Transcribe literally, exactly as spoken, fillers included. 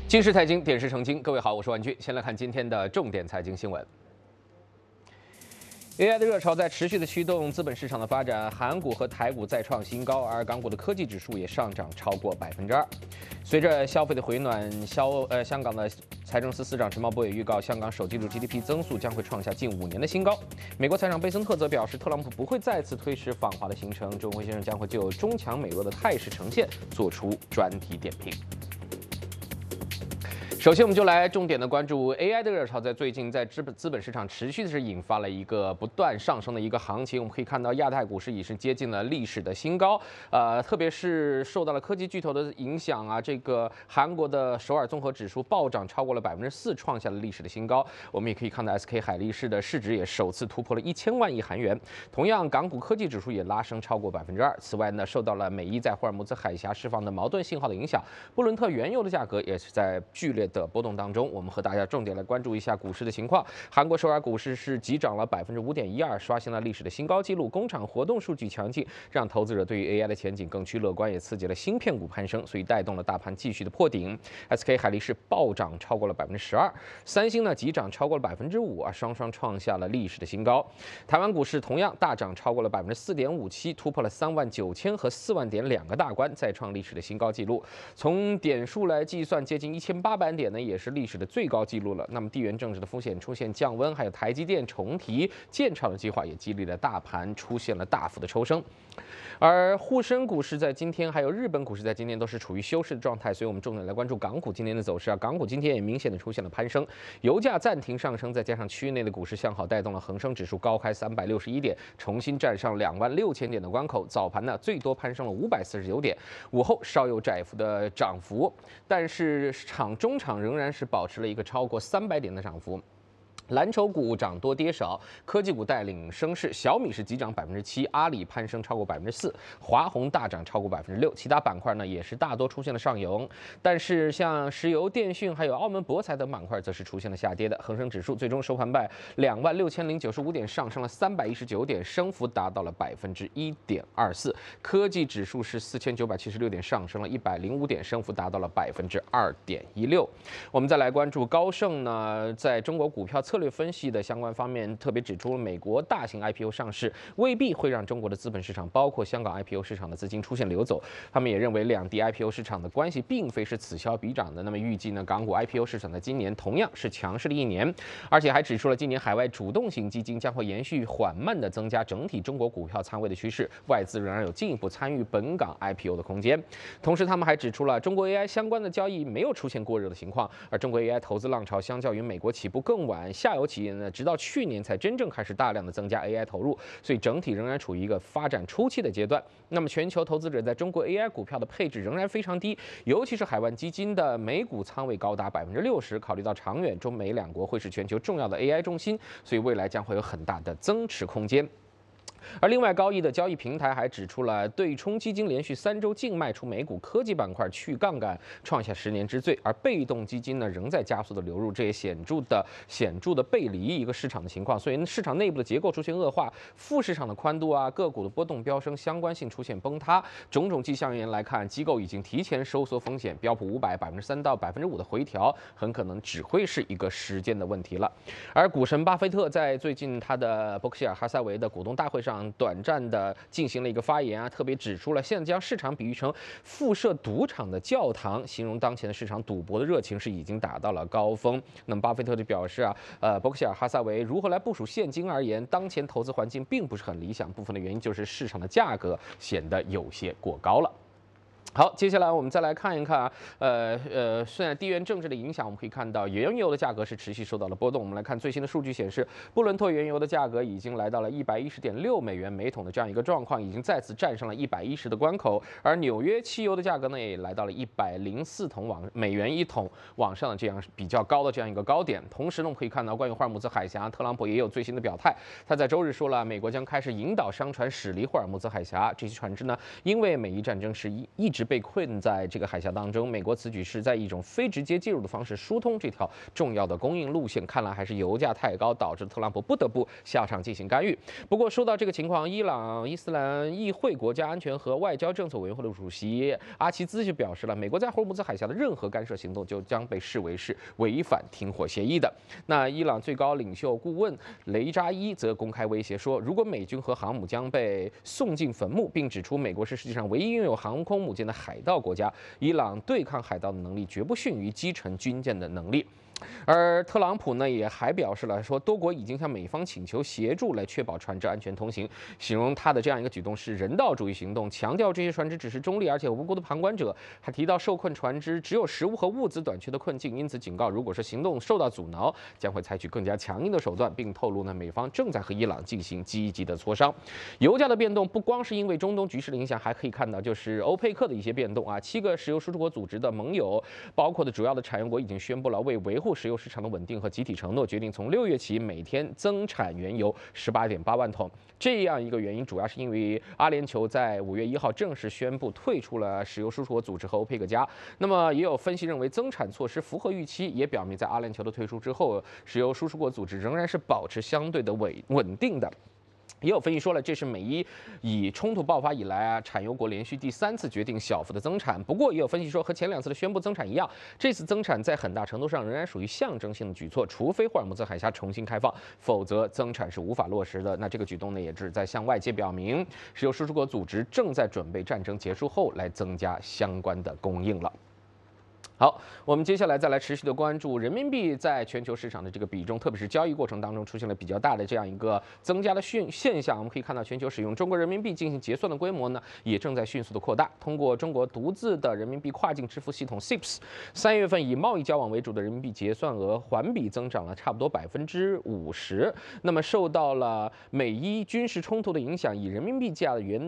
今时财经，点石成金。各位好，我是万军。先来看今天的重点财经新闻。A I 的热潮在持续的驱动资本市场的发展，韩股和台股再创新高，而港股的科技指数也上涨超过百分之二。随着消费的回暖，消呃香港的财政司司长陈茂波也预告，香港首季度 G D P 增速将会创下近五年的新高。美国财长贝森特则表示，特朗普不会再次推迟访华的行程，钟辉先生将会就中强美弱的态势呈现做出专题点评。首先，我们就来重点的关注 A I 的热潮，在最近在资本资本市场持续的是引发了一个不断上升的一个行情。我们可以看到，亚太股市已是接近了历史的新高，呃，特别是受到了科技巨头的影响啊，这个韩国的首尔综合指数暴涨超过了百分之四，创下了历史的新高。我们也可以看到 S K 海力士的市值也首次突破了一千万亿韩元。同样，港股科技指数也拉升超过百分之二。此外呢，受到了美伊在霍尔木兹海峡释放的矛盾信号的影响，布伦特原油的价格也是在剧烈的波动当中，我们和大家重点来关注一下股市的情况。韩国首尔股市是急涨了百分之五点一二，刷新了历史的新高纪录。工厂活动数据强劲，让投资者对于 A I 的前景更趋乐观，也刺激了芯片股攀升，所以带动了大盘继续的破顶。S K 海力士暴涨超过了百分之十二，三星呢急涨超过了百分之五啊，双双创下了历史的新高。台湾股市同样大涨超过了百分之四点五七，突破了三万九千和四万点两个大关，再创历史的新高纪录。从点数来计算，接近一千八百点呢，也是历史的最高纪录了。那么地缘政治的风险出现降温，还有台积电重提建厂的计划，也激励了大盘出现了大幅的抽升。而沪深股市在今天，还有日本股市在今天都是处于休市的状态，所以我们重点来关注港股今天的走势啊。港股今天也明显的出现了攀升，油价暂停上升，再加上区域内的股市向好，带动了恒生指数高开三百六十一点，重新站上两万六千点的关口。早盘呢最多攀升了五百四十九点，午后稍有窄幅的涨幅，但是场中场仍然是保持了一个超过三百点的涨幅。蓝筹股涨多跌少，科技股带领升势，小米是急涨百分之七，阿里攀升超过百分之四，华虹大涨超过百分之六，其他板块呢也是大多出现了上游，但是像石油、电讯还有澳门博彩等板块则是出现了下跌的。恒生指数最终收盘报两万六千零九十五点，上升了三百一十九点，升幅达到了百分之一点二四。科技指数是四千九百七十六点，上升了一百零五点，升幅达到了百分之二点一六。我们再来关注高盛呢，在中国股票策略分析的相关方面，特别指出了美国大型 I P O 上市未必会让中国的资本市场，包括香港 I P O 市场的资金出现流走。他们也认为两地 I P O 市场的关系并非是此消彼长的。那么预计呢，港股 I P O 市场在今年同样是强势的一年，而且还指出了今年海外主动型基金将会延续缓慢的增加整体中国股票仓位的趋势，外资仍然有进一步参与本港 I P O 的空间。同时，他们还指出了中国 A I 相关的交易没有出现过热的情况，而中国 A I 投资浪潮相较于美国起步更晚，下游企业呢，直到去年才真正开始大量的增加 A I 投入，所以整体仍然处于一个发展初期的阶段。那么全球投资者在中国 A I 股票的配置仍然非常低，尤其是海外基金的美股仓位高达百分之六十。考虑到长远，中美两国会是全球重要的 A I 中心，所以未来将会有很大的增持空间。而另外，高毅的交易平台还指出了对冲基金连续三周净卖出美股科技板块，去杠杆创下十年之最，而被动基金呢仍在加速的流入，这也显著的显著的背离一个市场的情况，所以市场内部的结构出现恶化，副市场的宽度啊，个股的波动飙升，相关性出现崩塌，种种迹象而言来看，机构已经提前收缩风险，标普五百百分之三到百分之五的回调，很可能只会是一个时间的问题了。而股神巴菲特在最近他的伯克希尔哈撒韦的股东大会上，短暂的进行了一个发言啊，特别指出了现在将市场比喻成附设赌场的教堂，形容当前的市场赌博的热情是已经达到了高峰。那么巴菲特就表示啊，呃，伯克希尔哈撒韦如何来部署现金而言，当前投资环境并不是很理想，部分的原因就是市场的价格显得有些过高了。好，接下来我们再来看一看啊，呃呃，虽然地缘政治的影响，我们可以看到原油的价格是持续受到了波动。我们来看最新的数据显示，布伦特原油的价格已经来到了一百一十点六美元每桶的这样一个状况，已经再次站上了一百一十的关口。而纽约汽油的价格呢，也来到了一百零四桶往美元一桶往上的这样比较高的这样一个高点。同时呢，我们可以看到关于霍尔木兹海峡，特朗普也有最新的表态，他在周日说了，美国将开始引导商船驶离霍尔木兹海峡，这些船只呢，因为美伊战争是一一直直被困在这个海峡当中。美国此举是在一种非直接介入的方式疏通这条重要的供应路线，看来还是油价太高，导致特朗普不得不下场进行干预。不过说到这个情况，伊朗伊斯兰议会国家安全和外交政策委员会的主席阿齐兹就表示了，美国在霍尔木兹海峡的任何干涉行动就将被视为是违反停火协议的。那伊朗最高领袖顾问雷扎伊则公开威胁说，如果美军和航母将被送进坟墓，并指出美国是世界上唯一拥有航空母舰的海盗国家，伊朗对抗海盗的能力绝不逊于击沉军舰的能力。而特朗普呢也还表示了说，多国已经向美方请求协助来确保船只安全通行，形容他的这样一个举动是人道主义行动，强调这些船只只是中立而且无辜的旁观者，还提到受困船只只有食物和物资短缺的困境，因此警告如果是行动受到阻挠，将会采取更加强硬的手段，并透露呢美方正在和伊朗进行积极的磋商。油价的变动不光是因为中东局势的影响，还可以看到就是欧佩克的一些变动啊，七个石油输出国组织的盟友，包括的主要的产油国已经宣布了为维护石油市场的稳定和集体承诺，决定从六月起每天增产原油十八点八万桶。这样一个原因，主要是因为阿联酋在五月一号正式宣布退出了石油输出国组织和欧佩克加。那么也有分析认为，增产措施符合预期，也表明在阿联酋的退出之后，石油输出国组织仍然是保持相对的稳稳定的。也有分析说了，这是美伊以冲突爆发以来啊，产油国连续第三次决定小幅的增产。不过，也有分析说，和前两次的宣布增产一样，这次增产在很大程度上仍然属于象征性的举措，除非霍尔木兹海峡重新开放，否则增产是无法落实的。那这个举动呢，也是在向外界表明，石油输出国组织正在准备战争结束后来增加相关的供应了。好，我们接下来再来持续的关注人民币在全球市场的这个比重，特别是交易过程当中出现了比较大的这样一个增加的现现象。我们可以看到，全球使用中国人民币进行结算的规模呢，也正在迅速的扩大。通过中国独自的人民币跨境支付系统 S I P S， 三月份以贸易交往为主的人民币结算额环比增长了差不多百分之五十。那么受到了美伊军事冲突的影响，以人民币价的原